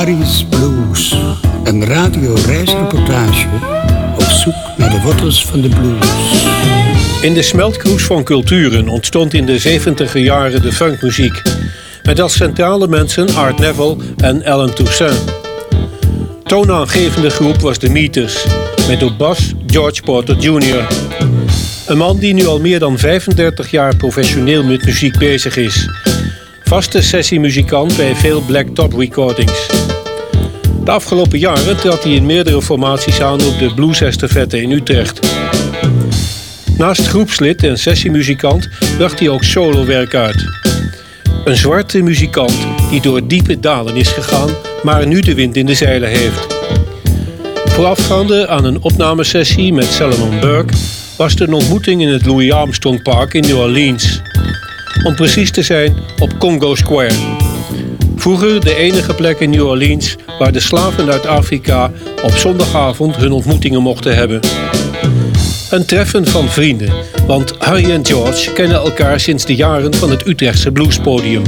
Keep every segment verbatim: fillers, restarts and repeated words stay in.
Barry's Blues. Een radioreisreportage op zoek naar de wortels van de blues. In de smeltkroes van culturen ontstond in de zeventiger jaren de funkmuziek. Met als centrale mensen Art Neville en Alan Toussaint. Toonaangevende groep was de Meters, met op bas George Porter junior Een man die nu al meer dan vijfendertig jaar professioneel met muziek bezig is. Vaste sessiemuzikant bij veel Black Top recordings. De afgelopen jaren trad hij in meerdere formaties aan op de bluesestafette in Utrecht. Naast groepslid en sessiemuzikant bracht hij ook solowerk uit. Een zwarte muzikant die door diepe dalen is gegaan, maar nu de wind in de zeilen heeft. Voorafgaande aan een opnamesessie met Salomon Burke was er een ontmoeting in het Louis Armstrong Park in New Orleans. Om precies te zijn op Congo Square. Vroeger de enige plek in New Orleans waar de slaven uit Afrika op zondagavond hun ontmoetingen mochten hebben. Een treffen van vrienden, want Harry en George kennen elkaar sinds de jaren van het Utrechtse bluespodium.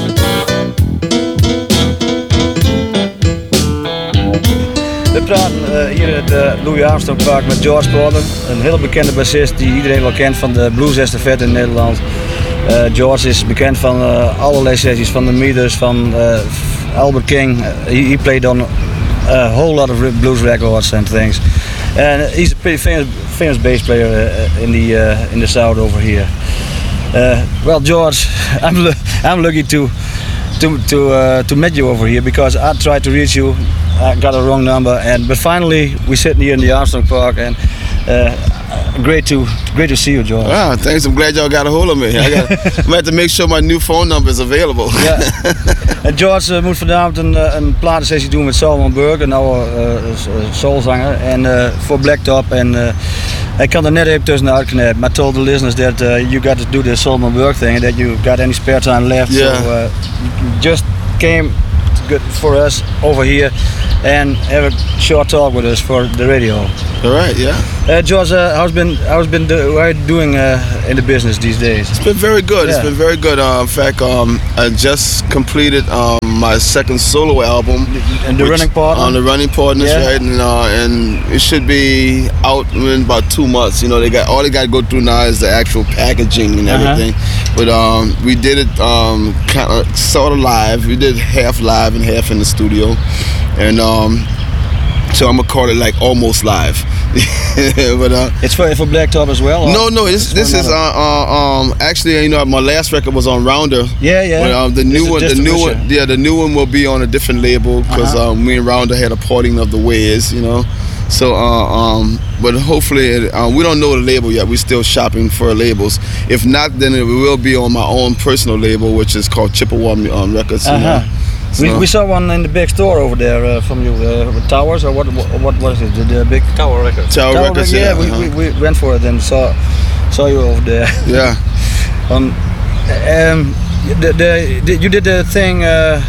We praten uh, hier in het uh, Louis Armstrong Park met George Porter, een heel bekende bassist die iedereen wel kent van de bluesestafette in Nederland. Uh, George is bekend van uh, allerlei sessies, van de Meters, van uh, Albert King. Uh, he, he played on a whole lot of blues records and things. And he's a pretty famous, famous bass player uh, in the uh, in the South over here. Uh, well, George, I'm I'm lucky to to to uh, to meet you over here because I tried to reach you, I got a wrong number, and but finally we sitting here in the Armstrong Park, and uh, great to great to see you, George. Wow, thanks. I'm glad y'all got a hold of me. I got, I'm gonna have to make sure my new phone number is available. Ja. En George uh, moet vanavond een, een platensessie doen met Salomon Burke, een oude uh, soulzanger, en uh, voor Blacktop. En uh, hij kan er net even tussenuit knippen. Maar I told the listeners that uh, you got to do the Salomon Burke thing and that you got any spare time left. Yeah. So uh, you just came good for us over here and have a short talk with us for the radio. All right, yeah. Uh, George, uh, how's been how's been do, how are you doing uh, in the business these days? It's been very good. Yeah. It's been very good. Uh, in fact, um, I just completed um, my second solo album. And the Running Partner? On the Running Partners, Yeah. right? And, uh, and it should be out in about two months. You know, they got all they got to go through now is the actual packaging and everything. Uh-huh. But um, we did it um, kind of sort of live. We did half live and half in the studio, and um, so I'm gonna call it like almost live. but uh, it's for for Blacktop as well. Or? No, no. This this is uh, uh, um actually you know my last record was on Rounder. Yeah, yeah. But, um, the new It's a one, the new one, distribution. yeah, the new one will be on a different label because Uh-huh. um, me and Rounder had a parting of the ways, you know. So, uh, um, but hopefully, it, uh, we don't know the label yet. We're still shopping for labels. If not, then it will be on my own personal label, which is called Chippewa um, Records. You Uh-huh. know? So, We, we saw one in the big store over there uh, from you, uh, with Towers, or what? What, what was it? The, the big Tower Records. Tower Records, yeah. yeah, we, uh-huh. we, we went for it and saw saw you over there. yeah. um, um, the, the, the, you did the thing. Uh,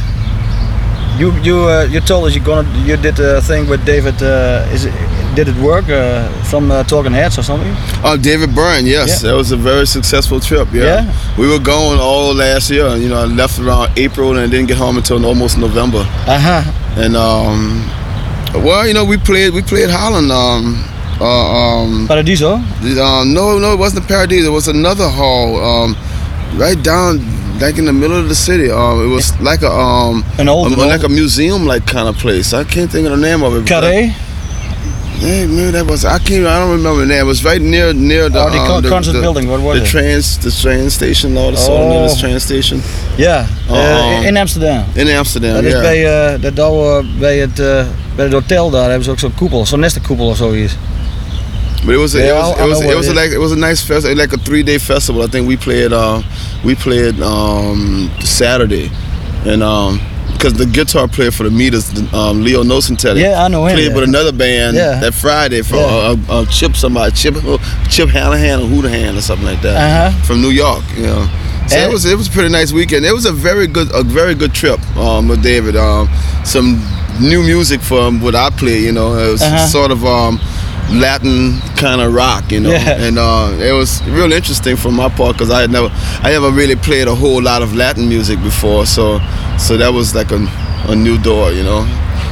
you you uh, you told us you gonna you did the thing with David. Uh, is it, did it work uh, from uh, Talking Heads or something? Uh, David Byrne, yes, Yeah. that was a very successful trip. Yeah. Yeah? We were going all last year. You know, I left around April and didn't get home until almost November. Uh huh. And um, well, you know, we played we played Holland. Um, uh, um, Paradiso. um, no, no, it wasn't the Paradise. It was another hall um, right down, like in the middle of the city. Um, it was like a um, An old- um, an like old- a museum like kind of place. I can't think of the name of it. Carré. Yeah, man, that was I can't. I don't remember the name. It was right near near the Oh, the con- um, the, concert the, building. What was the it? trans the train station. All the song near Oh. this train station Ja, Oh, uh, oh. in Amsterdam. in Amsterdam. Dat is yeah. bij, uh, dat oude, bij, het, uh, bij het hotel daar hebben ze ook zo'n koepel, zo'n nestenkoepel of zoiets. But it was a, Yeah, it was I- I it was know it what was it a, like it was a nice festival, like a three day festival. I think we played uh we played um Saturday, and um because the guitar player for the Meters, um, Leo Nosentelli, Yeah, I know him, played yeah. with another band Yeah. that Friday from Yeah. uh, uh, Chip somebody Chip Chip Hanahan or Houdahan or something like that Uh-huh. from New York, you know. So And- it was it was a pretty nice weekend. It was a very good a very good trip um, with David. Um, some new music from what I play, you know. It was Uh-huh. sort of um, Latin kind of rock, you know. Yeah. And uh, it was real interesting from my part because I had never I never really played a whole lot of Latin music before. So so that was like a, a new door, you know.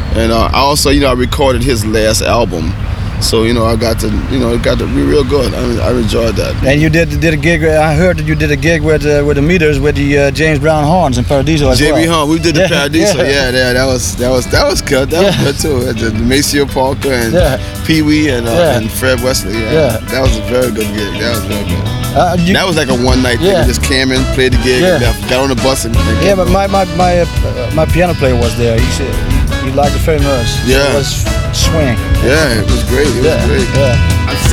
And uh, I also, you know, I recorded his last album. So, you know, I got to, you know, it got to be real good. I mean, I enjoyed that. And you did did a gig. I heard that you did a gig with uh, with the Meters with the uh, James Brown horns in Paradiso as J B well. Hunt, we did the Yeah, Paradiso. yeah. Yeah, yeah, that was that was that was good. That Yeah. was good too. The, the Maceo Parker and Yeah. Pee Wee and uh, Yeah. and Fred Wesley. Yeah. Yeah. that was a very good gig. That was very good. Uh, you, That was like a one night Yeah. thing. Just came in, played the gig, Yeah. and left. Got on the bus and. and yeah, but my my my, uh, my piano player was there. He said he, he liked it very much. Yeah. It was swing. yeah, it was great. It was Yeah, great. yeah.